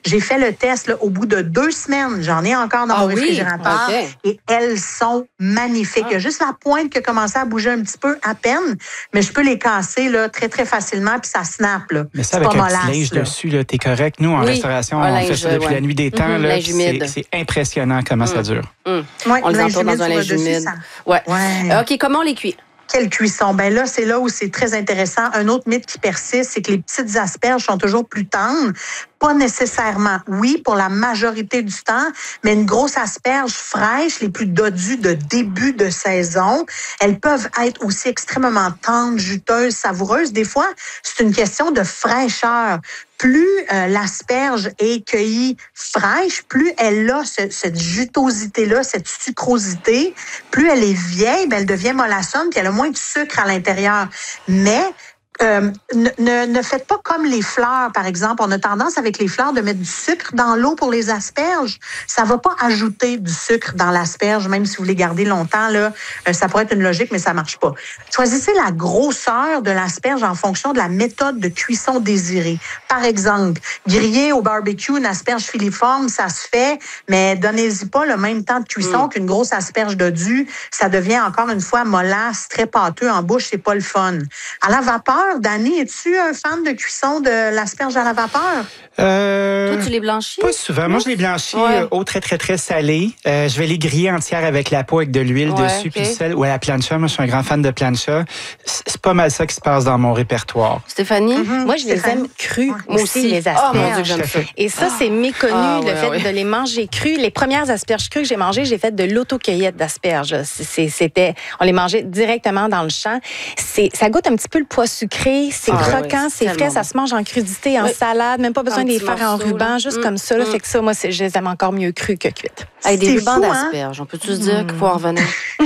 J'ai fait le test là, au bout de 2 semaines. J'en ai encore dans mon réfrigérateur. Okay. Et elles sont magnifiques. Il y a juste la pointe qui a commencé à bouger un petit peu à peine, mais je peux les casser là, très, très facilement, puis ça snap. Là. Mais ça, avec un petit linge dessus, t'es correct. Nous, en restauration, on fait ça depuis la nuit des temps. Là, c'est impressionnant comment ça dure. Ouais, on les entoure dans un linge humide. Ouais. OK, comment on les cuit? Quelle cuisson? Ben là, c'est là où c'est très intéressant. Un autre mythe qui persiste, c'est que les petites asperges sont toujours plus tendres. Pas nécessairement. Oui, pour la majorité du temps, mais une grosse asperge fraîche, les plus dodues de début de saison, elles peuvent être aussi extrêmement tendres, juteuses, savoureuses. Des fois, c'est une question de fraîcheur. Plus l'asperge est cueillie fraîche, plus elle a cette jutosité-là, cette sucrosité, plus elle est vieille, ben elle devient mollassonne, puis elle a moins de sucre à l'intérieur. Mais ne faites pas comme les fleurs, par exemple. On a tendance avec les fleurs de mettre du sucre dans l'eau pour les asperges. Ça va pas ajouter du sucre dans l'asperge, même si vous les gardez longtemps. Là, ça pourrait être une logique, mais ça marche pas. Choisissez la grosseur de l'asperge en fonction de la méthode de cuisson désirée. Par exemple, griller au barbecue une asperge filiforme, ça se fait, mais donnez-y pas le même temps de cuisson qu'une grosse asperge dodue. Ça devient encore une fois mollasse, très pâteux en bouche, c'est pas le fun. À la vapeur, Dani, es-tu un fan de cuisson de l'asperge à la vapeur? Toi, tu les blanchis? Pas souvent. Moi, je les blanchis au très, très, très salé. Je vais les griller entières avec la peau, avec de l'huile dessus, puis du sel. Ou à la plancha. Moi, je suis un grand fan de plancha. C'est pas mal ça qui se passe dans mon répertoire. Stéphanie? Moi, je les aime crus. Moi aussi, les asperges. Oh mon Dieu, j'aime ça. Et ça, c'est méconnu, le fait de les manger crus. Les premières asperges crues que j'ai mangées, j'ai fait de l'autocueillette d'asperges. On les mangeait directement dans le champ. Ça goûte un petit peu le pois sucré. C'est croquant, c'est frais, ça se mange en crudité, en salade, même pas besoin de les faire en ruban, juste comme ça. Là, fait que ça, moi, je les aime encore mieux crus que cuites. Avec des rubans d'asperges, on peut-tu se dire qu'il faut en revenir?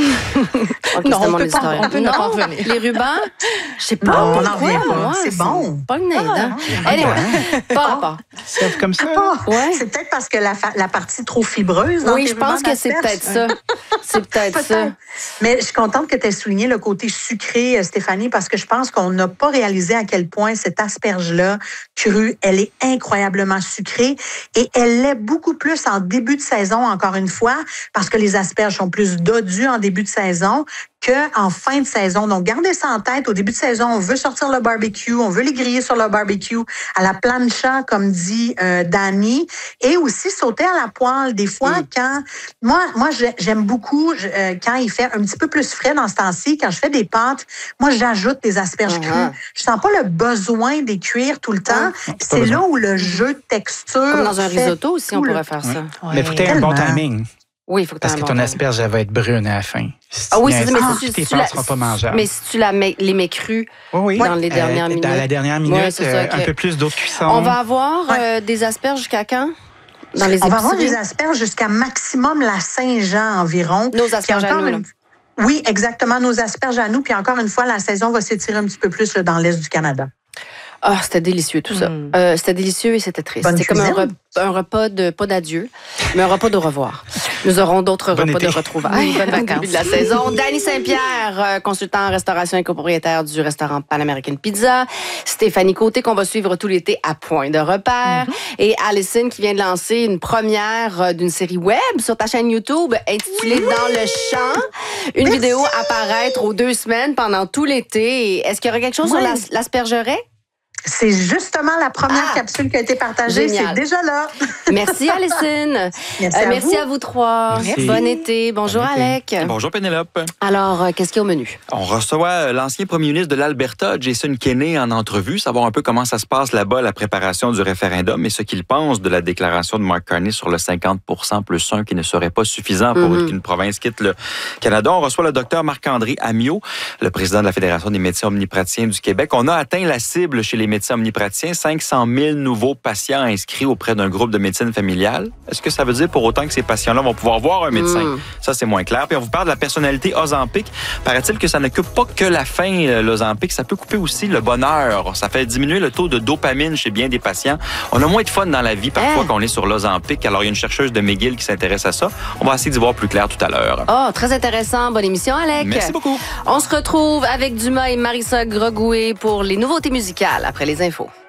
Non, on peut ne pas en revenir. Les rubans, je sais pas. Non, on n'en revient pas. C'est bon. Pas le nez, hein? Anyway, pas rapport. C'est comme ça. C'est peut-être parce que la partie trop fibreuse dans oui, je pense que c'est peut-être ça. C'est peut-être ça. Mais je suis contente que tu aies souligné le côté sucré, Stéphanie, parce que je pense qu'on n'a pas réalisé à quel point cette asperge-là, crue, elle est incroyablement sucrée et elle l'est beaucoup plus en début de saison, encore une fois, parce que les asperges sont plus dodues en début de saison qu'en fin de saison. Donc, gardez ça en tête. Au début de saison, on veut sortir le barbecue, on veut les griller sur le barbecue, à la plancha, comme dit Dani, et aussi sauter à la poêle. Des fois, quand... Moi, j'aime beaucoup quand il fait un petit peu plus frais dans ce temps-ci, quand je fais des pâtes, moi, j'ajoute des asperges crues. Je sens pas le besoin des cuire tout le temps. C'est là où le jeu de texture... Comme dans un risotto aussi, on pourrait faire ça. Mais il faut avoir un bon timing. Oui, il faut que parce que ton asperge, elle va être brune à la fin. Si mais tes pâtes ne seront pas mangeables. Mais si tu les mets crues dans les dernières minutes. Dans la dernière minute, un peu plus d'eau de cuisson. On va avoir des asperges jusqu'à quand? Dans les on va avoir des asperges jusqu'à maximum la Saint-Jean environ. Nos asperges à nous, Oui, exactement, nos asperges à nous. Puis encore une fois, la saison va s'étirer un petit peu plus dans l'Est du Canada. Ah, c'était délicieux tout ça. C'était délicieux et c'était triste. C'était comme un repas pas d'adieu, mais un repas de revoir. Nous aurons d'autres repas de retrouvailles. Bonnes vacances. Début de la saison. Dani Saint-Pierre, consultant en restauration et copropriétaire du restaurant Pan American Pizza. Stéphanie Côté, qu'on va suivre tout l'été à Point de repère. Et Alison, qui vient de lancer une première d'une série web sur ta chaîne YouTube intitulée Dans le champ. Une vidéo à paraître aux 2 semaines pendant tout l'été. Est-ce qu'il y aura quelque chose sur l'aspergeraie? C'est justement la première capsule qui a été partagée. Génial. C'est déjà là. Merci, Alison. Merci à vous 3. Merci. Bon été. Bonjour, Alec. Bonjour, Pénélope. Alors, qu'est-ce qu'il y a au menu? On reçoit l'ancien premier ministre de l'Alberta, Jason Kenney, en entrevue, savoir un peu comment ça se passe là-bas, la préparation du référendum et ce qu'il pense de la déclaration de Mark Carney sur le 50% plus 1 qui ne serait pas suffisant pour qu'une province quitte le Canada. On reçoit le docteur Marc-André Amiot, le président de la Fédération des médecins omnipraticiens du Québec. On a atteint la cible chez les médecins omnipraticiens, 500 000 nouveaux patients inscrits auprès d'un groupe de médecine familiale. Est-ce que ça veut dire pour autant que ces patients-là vont pouvoir voir un médecin? Ça, c'est moins clair. Puis on vous parle de la personnalité Ozempic. Paraît-il que ça ne coupe pas que la faim, l'Ozempic, ça peut couper aussi le bonheur. Ça fait diminuer le taux de dopamine chez bien des patients. On a moins de fun dans la vie parfois quand on est sur l'Ozempic. Alors, il y a une chercheuse de McGill qui s'intéresse à ça. On va essayer d'y voir plus clair tout à l'heure. Oh, très intéressant. Bonne émission, Alec. Merci beaucoup. On se retrouve avec Dumas et Marissa Grogoué pour les nouveautés musicales après les infos.